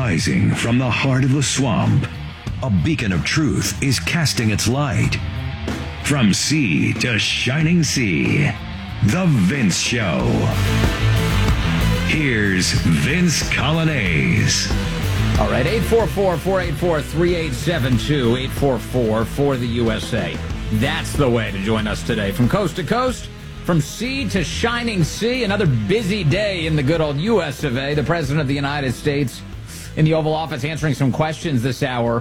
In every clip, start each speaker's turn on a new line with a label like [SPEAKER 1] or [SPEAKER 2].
[SPEAKER 1] Rising from the heart of the swamp, a beacon of truth is casting its light. From sea to shining sea, The Vince Show. Here's Vince Coglianese.
[SPEAKER 2] All right, 844-484-3872, 844 for the USA. That's the way to join us today. From coast to coast, from sea to shining sea, another busy day in the good old U.S. of A. The President of the United States in the Oval Office answering some questions this hour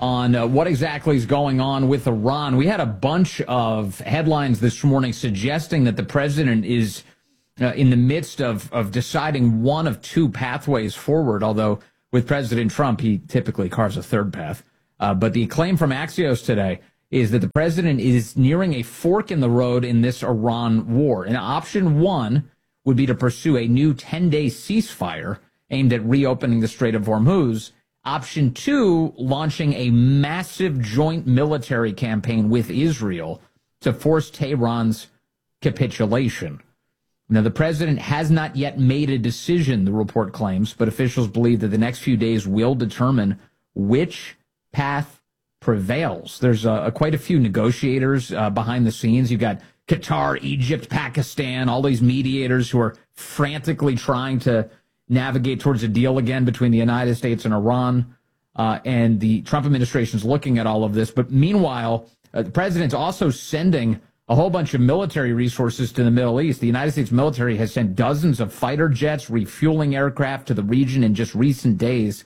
[SPEAKER 2] on what exactly is going on with Iran. We had a bunch of headlines this morning suggesting that the President is in the midst of deciding one of two pathways forward, although with President Trump, he typically carves a third path. But the claim from Axios today is that the president is nearing a fork in the road in this Iran war. And option one would be to pursue a new 10-day ceasefire aimed at reopening the Strait of Hormuz. Option two, launching a massive joint military campaign with Israel to force Tehran's capitulation. Now, the president has not yet made a decision, the report claims, but officials believe that the next few days will determine which path prevails. There's quite a few negotiators behind the scenes. You've got Qatar, Egypt, Pakistan, all these mediators who are frantically trying to navigate towards a deal again between the United States and Iran. And the Trump administration is looking at all of this. But meanwhile, the president's also sending a whole bunch of military resources to the Middle East. The United States military has sent dozens of fighter jets, refueling aircraft to the region in just recent days,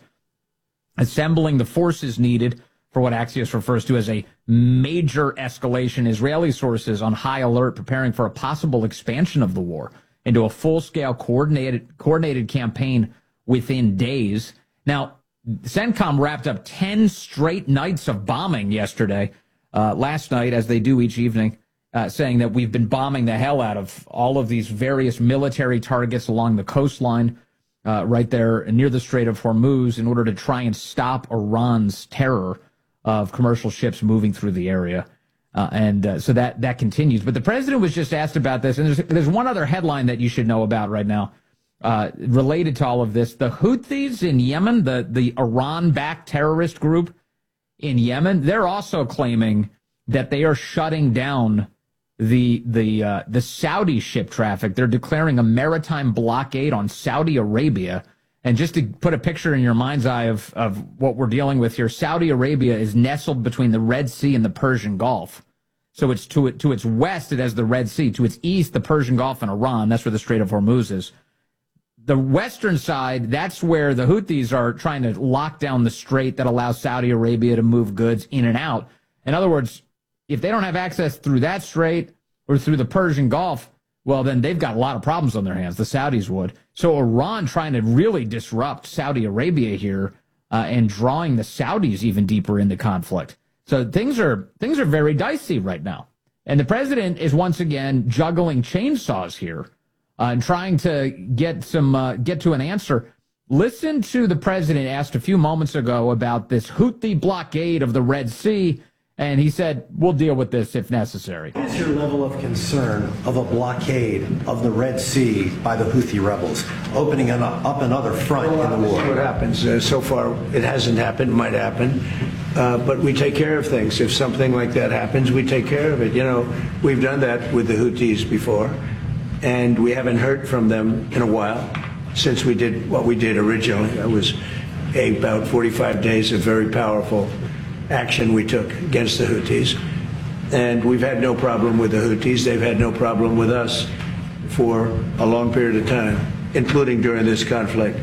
[SPEAKER 2] assembling the forces needed for what Axios refers to as a major escalation. Israeli sources on high alert, preparing for a possible expansion of the war into a full-scale coordinated campaign within days. Now, CENTCOM wrapped up 10 straight nights of bombing yesterday, last night, as they do each evening, saying that we've been bombing the hell out of all of these various military targets along the coastline right there near the Strait of Hormuz in order to try and stop Iran's terror of commercial ships moving through the area. So that continues. But the president was just asked about this, and there's one other headline that you should know about right now related to all of this. The Houthis in Yemen, the Iran-backed terrorist group in Yemen, they're also claiming that they are shutting down the Saudi ship traffic. They're declaring a maritime blockade on Saudi Arabia. And just to put a picture in your mind's eye of what we're dealing with here, Saudi Arabia is nestled between the Red Sea and the Persian Gulf. So it's to its west, it has the Red Sea. To its east, the Persian Gulf and Iran. That's where the Strait of Hormuz is. The western side, that's where the Houthis are trying to lock down the strait that allows Saudi Arabia to move goods in and out. In other words, if they don't have access through that strait or through the Persian Gulf, well, then they've got a lot of problems on their hands. The Saudis would. So Iran trying to really disrupt Saudi Arabia here and drawing the Saudis even deeper into conflict. So things are very dicey right now. And the president is once again juggling chainsaws here and trying to get to an answer. Listen to the president asked a few moments ago about this Houthi blockade of the Red Sea. And he said, we'll deal with this if necessary.
[SPEAKER 3] What is your level of concern of a blockade of the Red Sea by the Houthi rebels, opening up another front in the war?
[SPEAKER 4] What happens? So far, it hasn't happened, might happen. But we take care of things. If something like that happens, we take care of it. You know, we've done that with the Houthis before, and we haven't heard from them in a while since we did what we did originally. That was about 45 days of very powerful action we took against the Houthis. And we've had no problem with the Houthis. They've had no problem with us for a long period of time, including during this conflict.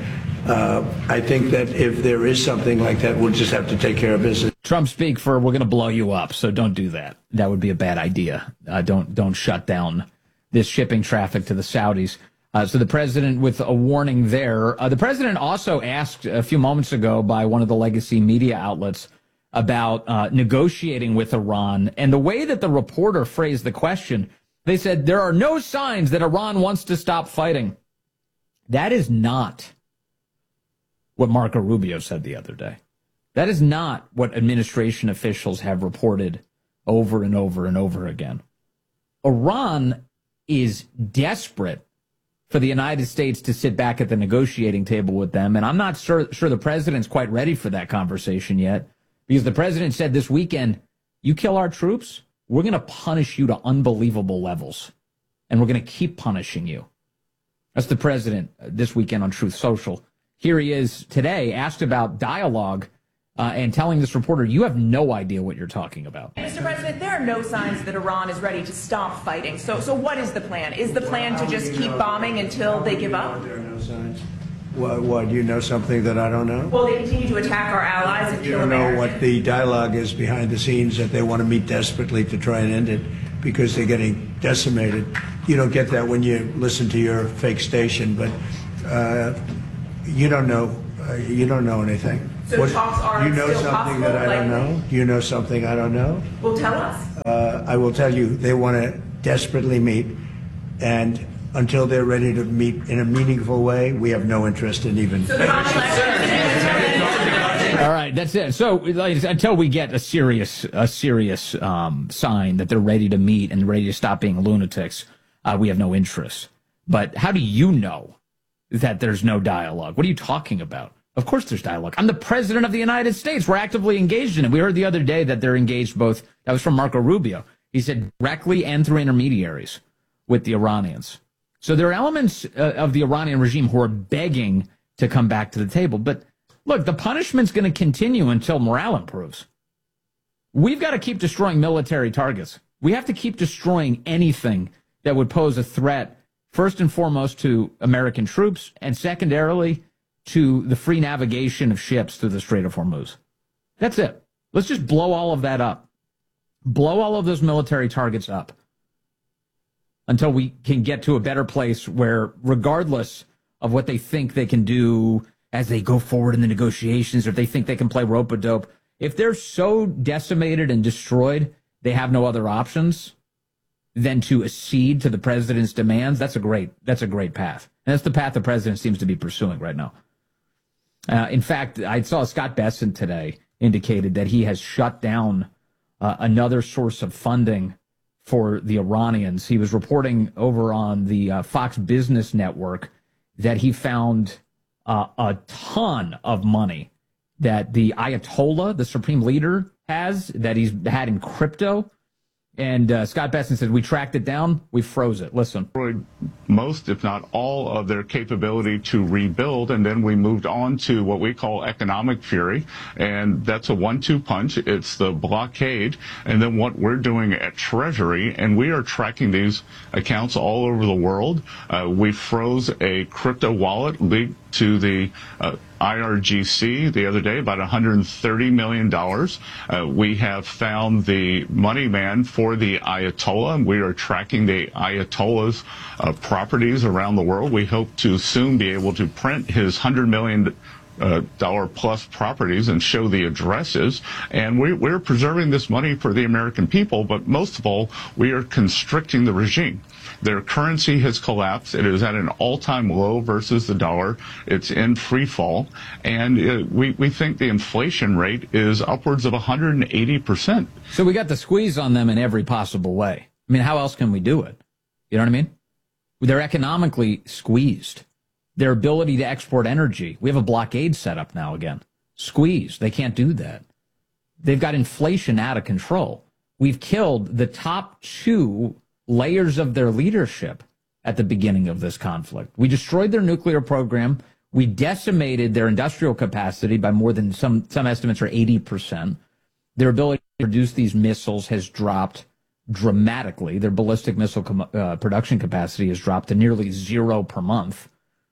[SPEAKER 4] I think that if there is something like that, we'll just have to take care of business.
[SPEAKER 2] Trump speak for, we're going to blow you up, so don't do that. That would be a bad idea. Don't shut down this shipping traffic to the Saudis. So the president with a warning there. The president also asked a few moments ago by one of the legacy media outlets about negotiating with Iran. And the way that the reporter phrased the question, they said, there are no signs that Iran wants to stop fighting. That is not what Marco Rubio said the other day. That is not what administration officials have reported over and over and over again. Iran is desperate for the United States to sit back at the negotiating table with them. And I'm not sure the president's quite ready for that conversation yet, because the president said this weekend, you kill our troops, we're going to punish you to unbelievable levels. And we're going to keep punishing you. That's the president this weekend on Truth Social. Here he is today, asked about dialogue, and telling this reporter, you have no idea what you're talking about.
[SPEAKER 5] Mr. President, there are no signs that Iran is ready to stop fighting. So what is the plan? Is the plan to just keep bombing until they give up?
[SPEAKER 4] There are no signs. What, you know something that I don't know?
[SPEAKER 5] Well, they continue to attack our allies and
[SPEAKER 4] You
[SPEAKER 5] kill
[SPEAKER 4] don't know
[SPEAKER 5] Americans.
[SPEAKER 4] what the dialogue is behind the scenes, that they want to meet desperately to try and end it because they're getting decimated. You don't get that when you listen to your fake station, but you don't know. You don't know anything.
[SPEAKER 5] So talks are
[SPEAKER 4] you know
[SPEAKER 5] still
[SPEAKER 4] something
[SPEAKER 5] possible,
[SPEAKER 4] that I don't
[SPEAKER 5] likely?
[SPEAKER 4] know? You know something I don't know?
[SPEAKER 5] Well, tell us.
[SPEAKER 4] I will tell you, they want to desperately meet, and until they're ready to meet in a meaningful way, we have no interest in even.
[SPEAKER 5] So the bomb
[SPEAKER 2] All right, that's it. So until we get a serious sign that they're ready to meet and ready to stop being lunatics, we have no interest. But how do you know that there's no dialogue? What are you talking about? Of course there's dialogue. I'm the president of the United States. We're actively engaged in it. We heard the other day that they're engaged both. That was from Marco Rubio. He said directly and through intermediaries with the Iranians. So there are elements of the Iranian regime who are begging to come back to the table. But look, the punishment's going to continue until morale improves. We've got to keep destroying military targets. We have to keep destroying anything that would pose a threat, first and foremost, to American troops, and secondarily, to the free navigation of ships through the Strait of Hormuz. That's it. Let's just blow all of that up. Blow all of those military targets up until we can get to a better place where, regardless of what they think they can do as they go forward in the negotiations, or if they think they can play rope-a-dope, if they're so decimated and destroyed, they have no other options than to accede to the president's demands. That's a great path. And that's the path the president seems to be pursuing right now. In fact, I saw Scott Bessent today indicated that he has shut down another source of funding for the Iranians. He was reporting over on the Fox Business Network that he found a ton of money that the Ayatollah, the supreme leader, has, that he's had in crypto. And Scott Bessent said, we tracked it down, we froze it. Listen.
[SPEAKER 6] Most, if not all, of their capability to rebuild, and then we moved on to what we call economic fury, and that's a 1-2 punch. It's the blockade, and then what we're doing at Treasury, and we are tracking these accounts all over the world. We froze a crypto wallet linked to the IRGC the other day, about $130 million. We have found the money man for the Ayatollah, and we are tracking the Ayatollah's properties around the world. We hope to soon be able to print his $100 million plus properties and show the addresses. And we're preserving this money for the American people, but most of all, we are constricting the regime. Their currency has collapsed. It is at an all-time low versus the dollar. It's in free fall. And we think the inflation rate is upwards of 180%.
[SPEAKER 2] So we got the squeeze on them in every possible way. I mean, how else can we do it? You know what I mean? They're economically squeezed. Their ability to export energy. We have a blockade set up now again. Squeezed. They can't do that. They've got inflation out of control. We've killed the top 2 layers of their leadership at the beginning of this conflict. We destroyed their nuclear program. We decimated their industrial capacity by more than some estimates are 80%. Their ability to produce these missiles has dropped dramatically. Their ballistic missile production capacity has dropped to nearly 0 per month.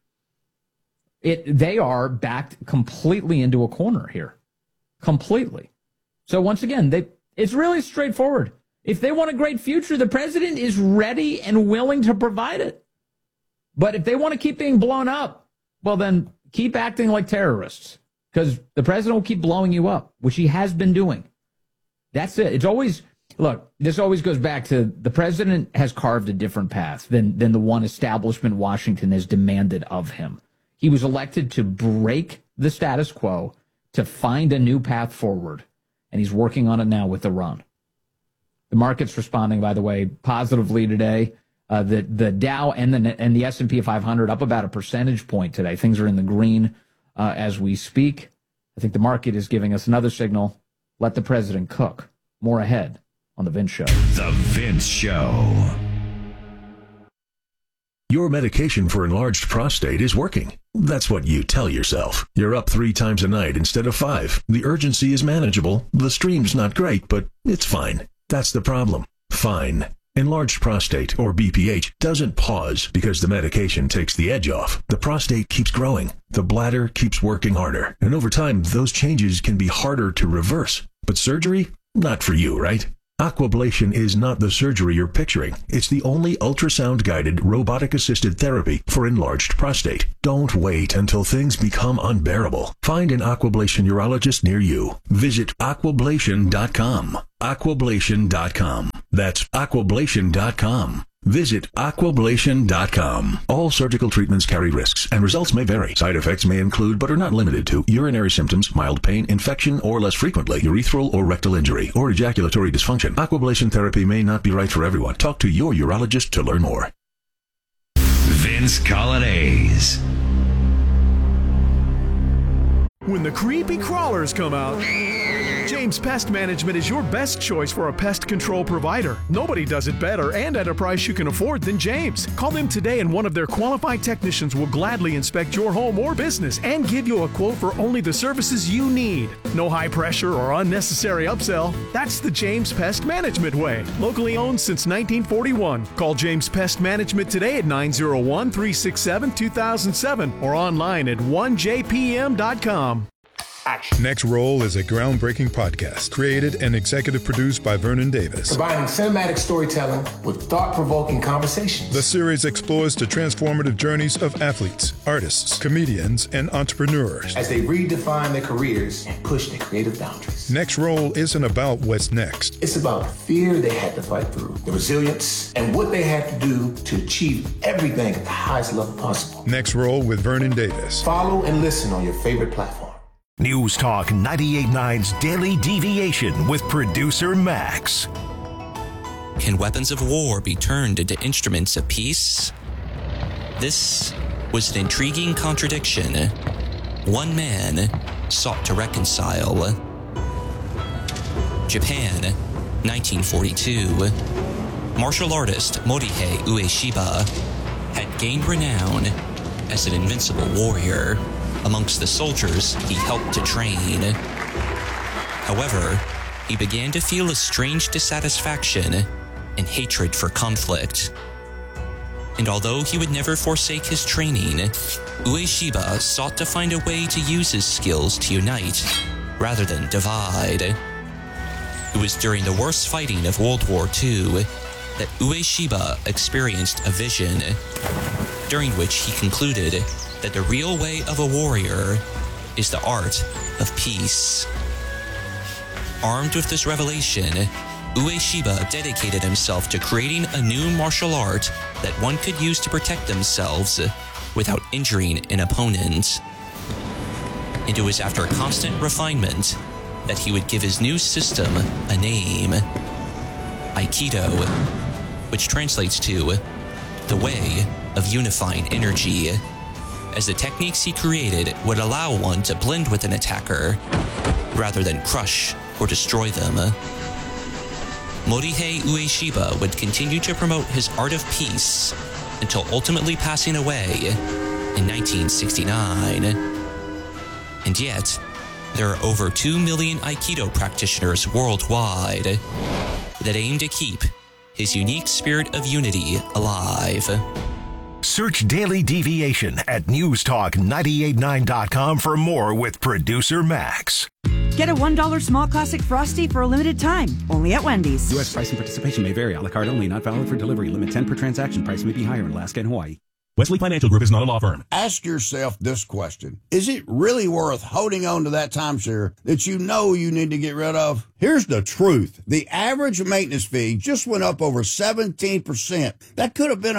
[SPEAKER 2] They are backed completely into a corner here. Completely. So once again, it's really straightforward. If they want a great future, the president is ready and willing to provide it. But if they want to keep being blown up, well, then keep acting like terrorists, because the president will keep blowing you up, which he has been doing. That's it. It's always, look, this always goes back to the president has carved a different path than the one establishment Washington has demanded of him. He was elected to break the status quo, to find a new path forward, and he's working on it now with Iran. The market's responding, by the way, positively today. The Dow and the S&P 500 up about a percentage point today. Things are in the green as we speak. I think the market is giving us another signal. Let the president cook. More ahead on The Vince Show.
[SPEAKER 1] The Vince Show.
[SPEAKER 7] Your medication for enlarged prostate is working. That's what you tell yourself. You're up 3 times a night instead of 5. The urgency is manageable. The stream's not great, but it's fine. That's the problem. Fine. Enlarged prostate, or BPH, doesn't pause because the medication takes the edge off. The prostate keeps growing. The bladder keeps working harder. And over time, those changes can be harder to reverse. But surgery? Not for you, right? Aquablation is not the surgery you're picturing. It's the only ultrasound-guided, robotic-assisted therapy for enlarged prostate. Don't wait until things become unbearable. Find an Aquablation urologist near you. Visit aquablation.com. Aquablation.com. That's aquablation.com. Visit aquablation.com. All surgical treatments carry risks, and results may vary. Side effects may include, but are not limited to, urinary symptoms, mild pain, infection, or less frequently, urethral or rectal injury, or ejaculatory dysfunction. Aquablation therapy may not be right for everyone. Talk to your urologist to learn more.
[SPEAKER 1] Vince Colonnese.
[SPEAKER 8] When the creepy crawlers come out, James Pest Management is your best choice for a pest control provider. Nobody does it better and at a price you can afford than James. Call them today and one of their qualified technicians will gladly inspect your home or business and give you a quote for only the services you need. No high pressure or unnecessary upsell. That's the James Pest Management way. Locally owned since 1941. Call James Pest Management today at 901-367-2007 or online at 1jpm.com.
[SPEAKER 9] Action. Next Roll is a groundbreaking podcast created and executive produced by Vernon Davis.
[SPEAKER 10] Combining cinematic storytelling with thought-provoking conversations.
[SPEAKER 9] The series explores the transformative journeys of athletes, artists, comedians, and entrepreneurs
[SPEAKER 10] as they redefine their careers and push their creative boundaries.
[SPEAKER 9] Next Roll isn't about what's next.
[SPEAKER 10] It's about the fear they had to fight through, the resilience, and what they had to do to achieve everything at the highest level possible.
[SPEAKER 9] Next Roll with Vernon Davis.
[SPEAKER 10] Follow and listen on your favorite platform.
[SPEAKER 11] News Talk 98.9's Daily Deviation with producer Max.
[SPEAKER 12] Can weapons of war be turned into instruments of peace? This was an intriguing contradiction. One man sought to reconcile. Japan, 1942. Martial artist Morihei Ueshiba had gained renown as an invincible warrior amongst the soldiers he helped to train. However, he began to feel a strange dissatisfaction and hatred for conflict. And although he would never forsake his training, Ueshiba sought to find a way to use his skills to unite rather than divide. It was during the worst fighting of World War II that Ueshiba experienced a vision, during which he concluded that the real way of a warrior is the art of peace. Armed with this revelation, Ueshiba dedicated himself to creating a new martial art that one could use to protect themselves without injuring an opponent. And it was after constant refinement that he would give his new system a name: Aikido, which translates to the way of unifying energy, as the techniques he created would allow one to blend with an attacker rather than crush or destroy them. Morihei Ueshiba would continue to promote his art of peace until ultimately passing away in 1969. And yet, there are over 2 million Aikido practitioners worldwide that aim to keep his unique spirit of unity alive.
[SPEAKER 11] Search Daily Deviation at newstalk989.com for more with producer Max.
[SPEAKER 13] Get a $1 small classic Frosty for a limited time, only at Wendy's.
[SPEAKER 14] U.S. price and participation may vary. A la carte only, not valid for delivery. Limit 10 per transaction. Price may be higher in Alaska and Hawaii.
[SPEAKER 15] Wesley Financial Group is not a law firm.
[SPEAKER 16] Ask yourself this question. Is it really worth holding on to that timeshare that you know you need to get rid of? Here's the truth. The average maintenance fee just went up over 17%. That could have been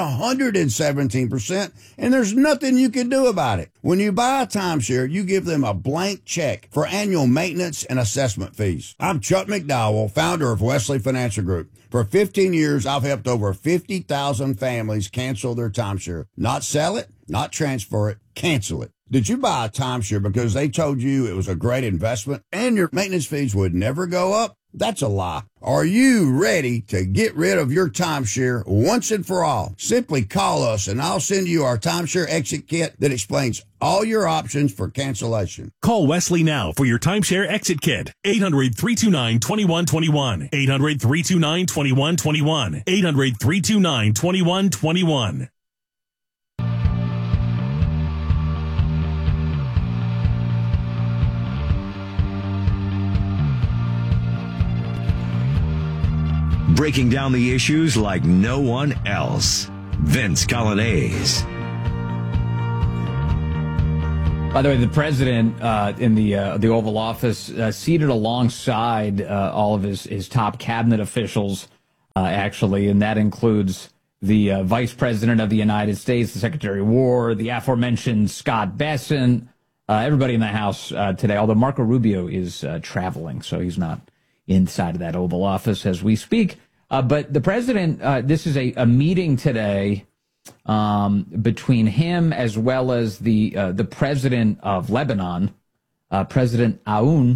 [SPEAKER 16] 117%, and there's nothing you can do about it. When you buy a timeshare, you give them a blank check for annual maintenance and assessment fees. I'm Chuck McDowell, founder of Wesley Financial Group. For 15 years, I've helped over 50,000 families cancel their timeshare. Not sell it, not transfer it, cancel it. Did you buy a timeshare because they told you it was a great investment and your maintenance fees would never go up? That's a lie. Are you ready to get rid of your timeshare once and for all? Simply call us and I'll send you our timeshare exit kit that explains all your options for cancellation.
[SPEAKER 15] Call Wesley now for your timeshare exit kit. 800-329-2121. 800-329-2121. 800-329-2121.
[SPEAKER 1] Breaking down the issues like no one else. Vince Coglianese.
[SPEAKER 2] By the way, the president in the Oval Office seated alongside all of his top cabinet officials, actually, and that includes the Vice President of the United States, the Secretary of War, the aforementioned Scott Bessent, everybody in the House today, although Marco Rubio is traveling, so he's not inside of that Oval Office as we speak. But the president, this is a meeting today between him as well as the president of Lebanon, President Aoun.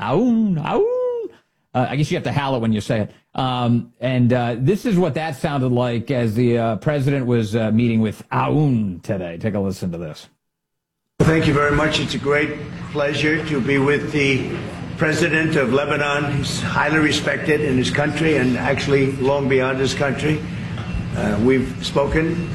[SPEAKER 2] I guess you have to howl it when you say it. And this is what that sounded like as the president was meeting with Aoun today. Take a listen to this.
[SPEAKER 4] Thank you very much. It's a great pleasure to be with the President of Lebanon. He's highly respected in his country and actually long beyond his country. We've spoken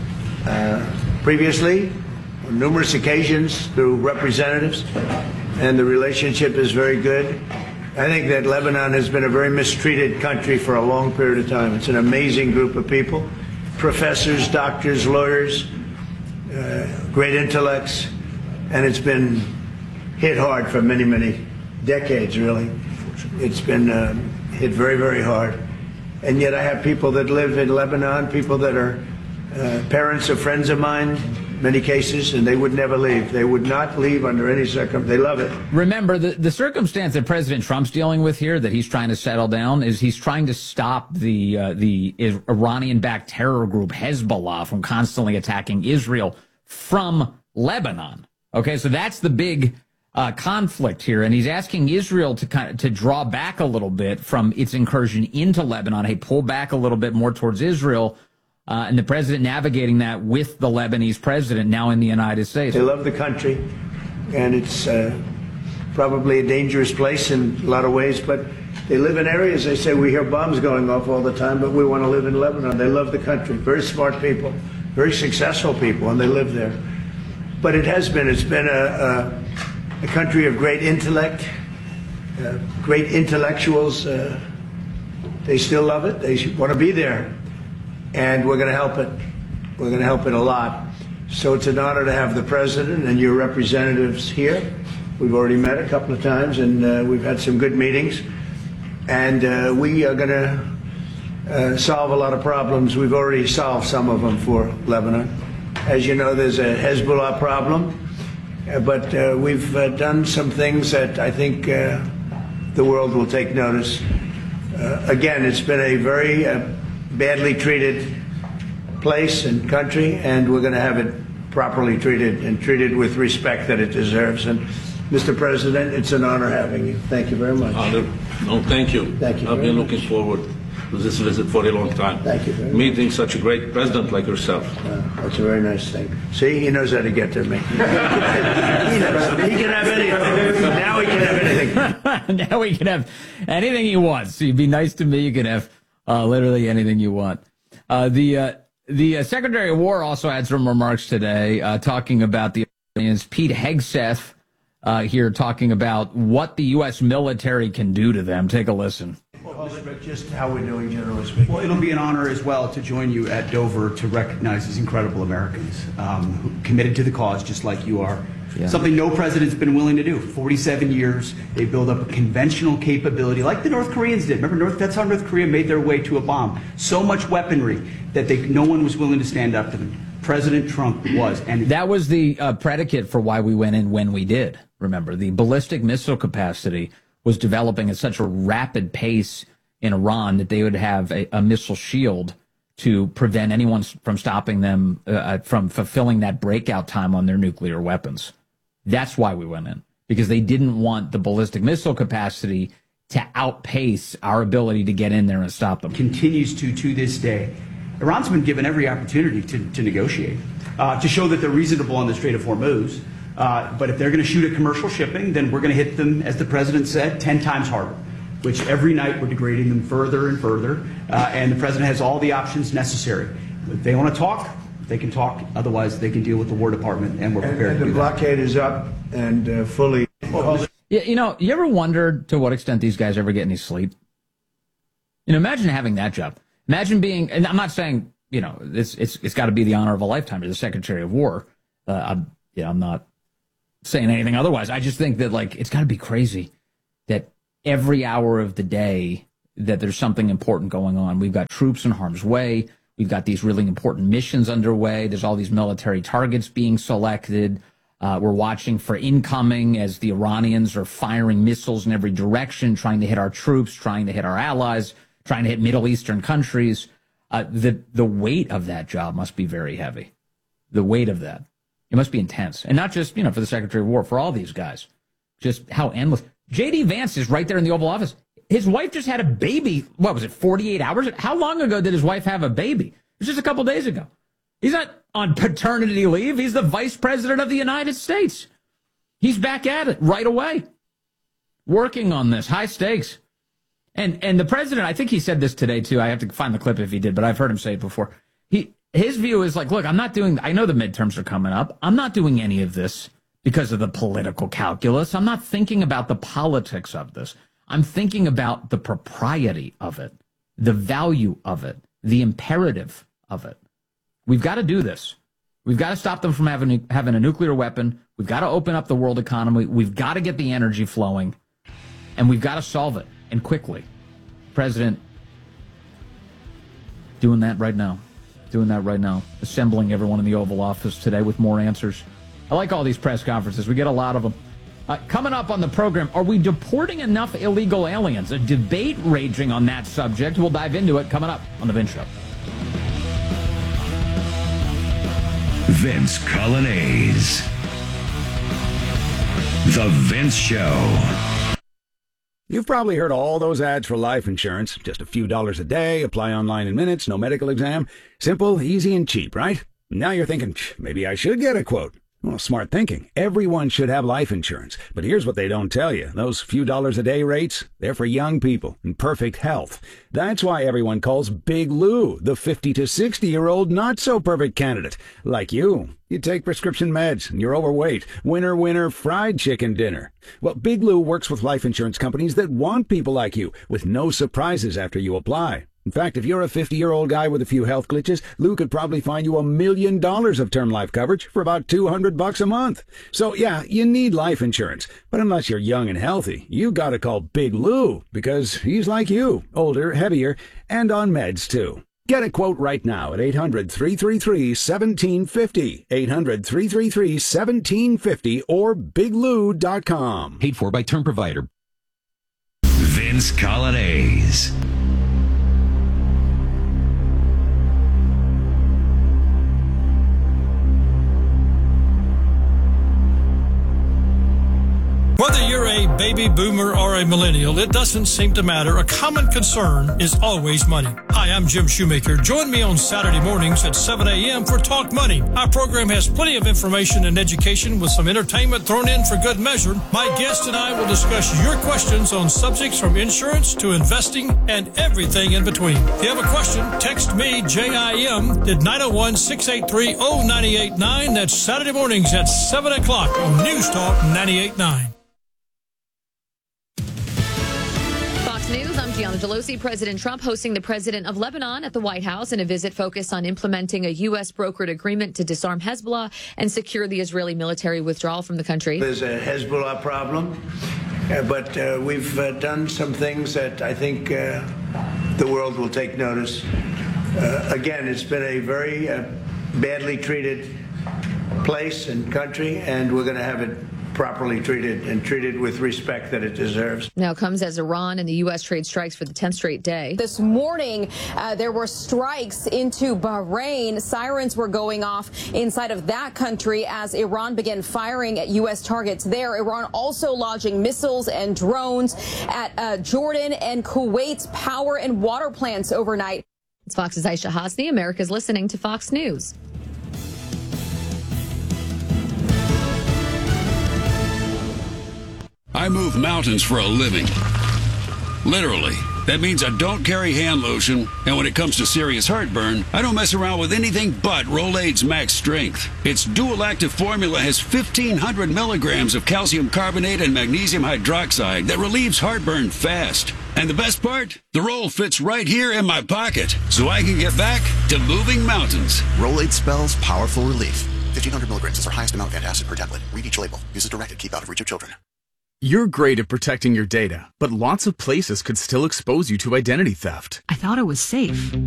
[SPEAKER 4] previously on numerous occasions through representatives, and the relationship is very good. I think that Lebanon has been a very mistreated country for a long period of time. It's an amazing group of people, professors, doctors, lawyers, great intellects, and it's been hit hard for many, many decades, really. It's been hit very, very hard. And yet I have people that live in Lebanon, people that are parents of friends of mine, many cases, and they would never leave. They would not leave under any circumstance. They love it.
[SPEAKER 2] Remember, the circumstance that President Trump's dealing with here, that he's trying to settle down, is he's trying to stop the Iranian-backed terror group Hezbollah from constantly attacking Israel from Lebanon. Okay, so that's the big conflict here, and he's asking Israel to draw back a little bit from its incursion into Lebanon. Hey, pull back a little bit more towards Israel, and the president navigating that with the Lebanese president now in the United States.
[SPEAKER 4] They love the country, and it's probably a dangerous place in a lot of ways, but they live in areas, they say, we hear bombs going off all the time, but we want to live in Lebanon. They love the country. Very smart people, very successful people, and they live there. But it's been a country of great intellect, great intellectuals. They still love it. They want to be there. And we're going to help it. We're going to help it a lot. So it's an honor to have the president and your representatives here. We've already met a couple of times, and we've had some good meetings. And we are going to solve a lot of problems. We've already solved some of them for Lebanon. As you know, there's a Hezbollah problem. But we've done some things that I think the world will take notice. Again, it's been a very badly treated place and country, and we're going to have it properly treated and treated with respect that it deserves. And Mr. President, it's an honor having you. Thank you very much.
[SPEAKER 17] No, thank you.
[SPEAKER 4] Thank you.
[SPEAKER 17] I've been looking forward to this visit for a long time.
[SPEAKER 4] Thank you very much.
[SPEAKER 17] Meeting such a great president like yourself.
[SPEAKER 4] That's a very nice thing. See, he knows how to get to me. He knows. He can have anything. Now he can have anything.
[SPEAKER 2] Now he can have anything he wants. So you be nice to me, you can have literally anything you want. The Secretary of War also had some remarks today, talking about the Pete Hegseth here talking about what the U.S. military can do to them. Take a listen.
[SPEAKER 4] Just how we're doing, generally speaking.
[SPEAKER 18] Well, it'll be an honor as well to join you at Dover to recognize these incredible Americans who committed to the cause just like you are. Yeah. Something no president's been willing to do. 47 years, they build up a conventional capability like the North Koreans did. Remember, that's how North Korea made their way to a bomb. So much weaponry that no one was willing to stand up to them. President Trump was. And
[SPEAKER 2] that was the predicate for why we went in when we did. Remember, the ballistic missile capacity was developing at such a rapid pace in Iran, that they would have a missile shield to prevent anyone from stopping them from fulfilling that breakout time on their nuclear weapons. That's why we went in, because they didn't want the ballistic missile capacity to outpace our ability to get in there and stop them.
[SPEAKER 18] Continues to this day. Iran's been given every opportunity to negotiate, to show that they're reasonable on the Strait of Hormuz. But if they're going to shoot at commercial shipping, then we're going to hit them, as the president said, 10 times harder, which every night we're degrading them further and further. And the president has all the options necessary. If they want to talk, they can talk. Otherwise, they can deal with the War Department, and we're prepared to do that.
[SPEAKER 4] The blockade is up and fully.
[SPEAKER 2] Yeah, you ever wondered to what extent these guys ever get any sleep? Imagine having that job. Imagine being, and I'm not saying, it's got to be the honor of a lifetime to the Secretary of War. I'm not saying anything otherwise. I just think that, it's got to be crazy that every hour of the day that there's something important going on. We've got troops in harm's way. We've got these really important missions underway. There's all these military targets being selected. We're watching for incoming as the Iranians are firing missiles in every direction, trying to hit our troops, trying to hit our allies, trying to hit Middle Eastern countries. The weight of that job must be very heavy. The weight of that. It must be intense. And not just, for the Secretary of War, for all these guys. Just how endless. J.D. Vance is right there in the Oval Office. His wife just had a baby. What was it, 48 hours? How long ago did his wife have a baby? It was just a couple days ago. He's not on paternity leave. He's the vice president of the United States. He's back at it right away. Working on this. High stakes. And the president, I think he said this today, too. I have to find the clip if he did, but I've heard him say it before. His view is look, I know the midterms are coming up. I'm not doing any of this because of the political calculus. I'm not thinking about the politics of this. I'm thinking about the propriety of it, the value of it, the imperative of it. We've got to do this. We've got to stop them from having a nuclear weapon. We've got to open up the world economy. We've got to get the energy flowing, and we've got to solve it, and quickly. President doing that right now. Assembling everyone in the Oval Office today with more answers. I like all these press conferences. We get a lot of them. Coming up on the program, are we deporting enough illegal aliens? A debate raging on that subject. We'll dive into it coming up on The Vince Show.
[SPEAKER 1] Vince Colonnese. The Vince Show.
[SPEAKER 14] You've probably heard all those ads for life insurance. Just a few dollars a day, apply online in minutes, no medical exam. Simple, easy, and cheap, right? Now you're thinking, maybe I should get a quote. Well, smart thinking. Everyone should have life insurance. But here's what they don't tell you. Those few dollars a day rates, they're for young people in perfect health. That's why everyone calls Big Lou the 50 to 60-year-old not-so-perfect candidate. Like you. You take prescription meds, and you're overweight. Winner, fried chicken dinner. Well, Big Lou works with life insurance companies that want people like you, with no surprises after you apply. In fact, if you're a 50-year-old guy with a few health glitches, Lou could probably find you $1 million of term life coverage for about $200 a month. So, yeah, you need life insurance. But unless you're young and healthy, you gotta call Big Lou, because he's like you, older, heavier, and on meds, too. Get a quote right now at 800-333-1750, 800-333-1750, or biglou.com.
[SPEAKER 19] Paid for by term provider.
[SPEAKER 1] Vince Colonnese.
[SPEAKER 20] Whether you're a baby boomer or a millennial, it doesn't seem to matter. A common concern is always money. Hi, I'm Jim Shoemaker. Join me on Saturday mornings at 7 a.m. for Talk Money. Our program has plenty of information and education with some entertainment thrown in for good measure. My guest and I will discuss your questions on subjects from insurance to investing and everything in between. If you have a question, text me, JIM, at 901-683-0989. That's Saturday mornings at 7 o'clock on News Talk 98.9.
[SPEAKER 21] News. I'm Gianna Gelosi. President Trump hosting the president of Lebanon at the White House in a visit focused on implementing a U.S. brokered agreement to disarm Hezbollah and secure the Israeli military withdrawal from the country.
[SPEAKER 4] There's a Hezbollah problem, but we've done some things that I think the world will take notice. Again, it's been a very badly treated place and country, and we're going to have it properly treated and treated with respect that it deserves.
[SPEAKER 21] Now comes as Iran and the U.S. trade strikes for the 10th straight day.
[SPEAKER 19] This morning, there were strikes into Bahrain. Sirens were going off inside of that country as Iran began firing at U.S. targets there. Iran also launching missiles and drones at Jordan and Kuwait's power and water plants overnight.
[SPEAKER 21] It's Fox's Aisha Hasni. America's listening to Fox News.
[SPEAKER 22] I move mountains for a living. Literally. That means I don't carry hand lotion, and when it comes to serious heartburn, I don't mess around with anything but Rolaids Max Strength. Its dual-active formula has 1,500 milligrams of calcium carbonate and magnesium hydroxide that relieves heartburn fast. And the best part? The roll fits right here in my pocket, so I can get back to moving mountains.
[SPEAKER 23] Rolaids spells powerful relief. 1,500 milligrams is our highest amount of antacid per tablet. Read each label. Use as directed. Keep out of reach of children.
[SPEAKER 24] You're great at protecting your data, but lots of places could still expose you to identity theft.
[SPEAKER 13] I thought it was safe.